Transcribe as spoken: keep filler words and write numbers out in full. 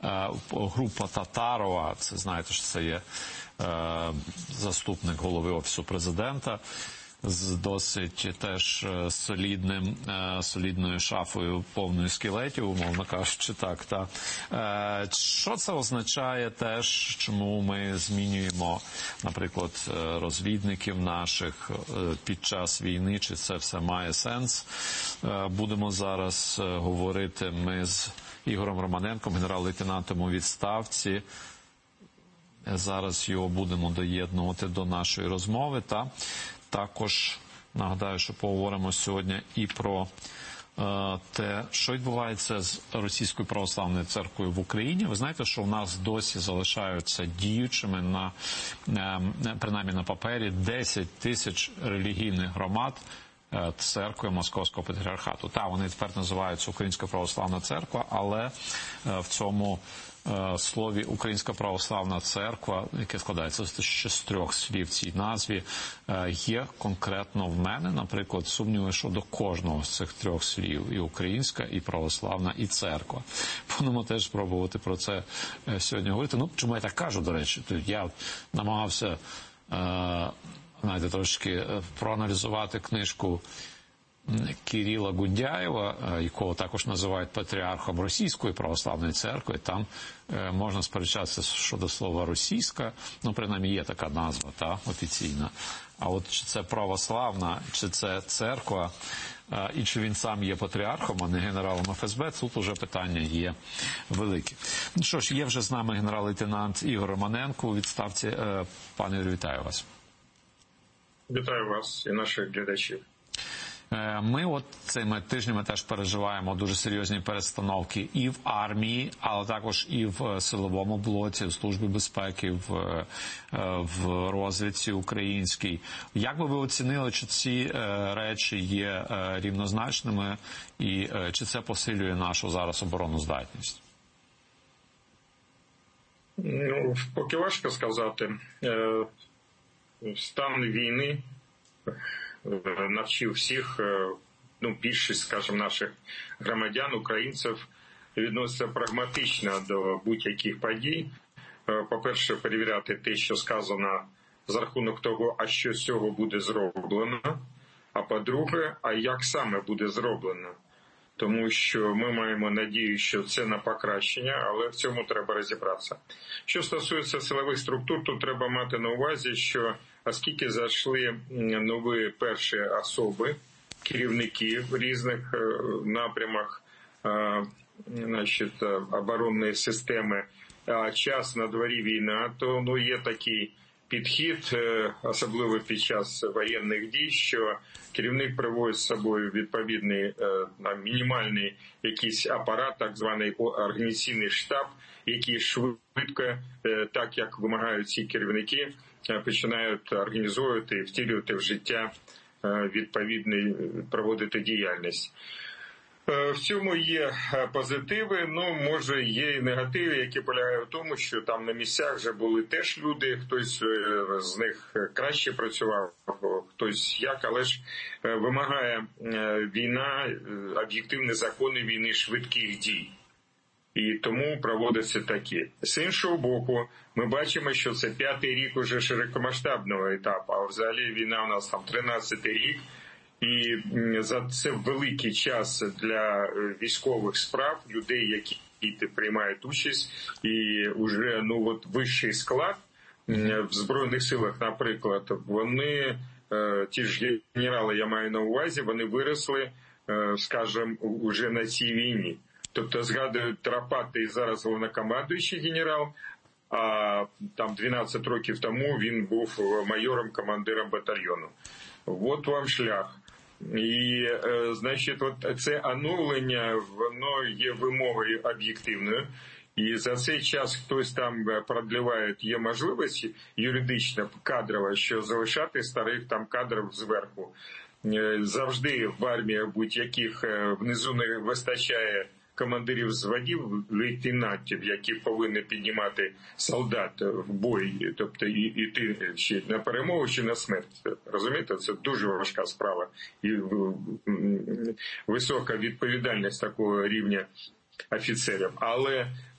група Татарова, це знаєте, що це є заступник голови Офісу Президента, з досить теж солідним, солідною шафою повною скелетів, умовно кажучи, так. Та. Що це означає теж, чому ми змінюємо, наприклад, розвідників наших під час війни, чи це все має сенс? Будемо зараз говорити ми з Ігорем Романенком, генерал-лейтенантом у відставці. Зараз його будемо доєднувати до нашої розмови, та також нагадаю, що поговоримо сьогодні і про е, те, що відбувається з Російською православною церквою в Україні. Ви знаєте, що в нас досі залишаються діючими, на, е, принаймні на папері, десять тисяч релігійних громад е, церкви Московського патріархату. Так, вони тепер називаються Українська православна церква, але е, в цьому слові Українська православна церква, яке складається ще з трьох слів в цій назві, є конкретно в мене, наприклад, сумніви щодо кожного з цих трьох слів: і українська, і православна, і церква. Будемо теж спробувати про це сьогодні говорити. Ну, чому я так кажу, до речі? Я намагався, знаєте, трошки проаналізувати книжку Кирила Гундяєва, якого також називають патріархом Російської православної церкви. Там е, можна сперечатися щодо слова «російська», ну, принаймні, є така назва, та, офіційна. А от чи це православна, чи це церква, е, і чи він сам є патріархом, а не генералом еф ес бе, тут уже питання є великі. Ну що ж, є вже з нами генерал-лейтенант Ігор Романенко у відставці. Е, пане Ігорю, вітаю вас. Вітаю вас і наших глядачів. Ми от цими тижнями теж переживаємо дуже серйозні перестановки і в армії, але також і в силовому блоці, в Службі безпеки, в, в розвідці українській. Як би ви оцінили, чи ці речі є рівнозначними і чи це посилює нашу зараз обороноздатність? Ну, поки важко сказати. Стан війни навчив всіх, ну, більшість, скажімо, наших громадян, українців, відноситься прагматично до будь-яких подій. По-перше, перевіряти те, що сказано, за рахунок того, а що з цього буде зроблено. А по-друге, а як саме буде зроблено. Тому що ми маємо надію, що це на покращення, але в цьому треба розібратися. Що стосується силових структур, то треба мати на увазі, що оскільки зайшли нові перші особи, керівники в різних напрямах, значить, оборонної системи, а час на дворі війна, то, ну, є такий підхід, особливо під час воєнних дій, що керівник привозить з собою відповідний мінімальний якийсь апарат, так званий організаційний штаб, який швидко, так як вимагають ці керівники, починають організовувати і втілювати в життя відповідний, проводити діяльність. В цьому є позитиви, ну, може, є і негативи, які полягають в тому, що там на місцях вже були теж люди, хтось з них краще працював, хтось як, але ж вимагає війна, об'єктивні закони війни, швидких дій. І тому проводяться такі. З іншого боку, ми бачимо, що це п'ятий рік уже широкомасштабного етапу, а взагалі війна у нас там тринадцятий рік. І за це великий час для військових справ, людей, які приймають участь, і вже, ну, от вищий склад в Збройних силах, наприклад, вони, ті ж генерали, я маю на увазі, вони виросли, скажімо, уже на цій війні. Тобто, згадують Тропатий зараз головнокомандуючий генерал, а там дванадцять років тому він був майором-командиром батальйону. От вам шлях. І, значить, от це оновлення, воно є вимогою об'єктивною. І за цей час хтось там продліває, є можливість юридична, кадрова, що залишати старих там кадрів зверху. Завжди в армії будь-яких внизу не вистачає командирів взводів, лейтенантів, які повинні піднімати солдат в бой, тобто йти чи на перемогу, чи на смерть. Розумієте, це дуже важка справа і висока відповідальність такого рівня офіцерів. Але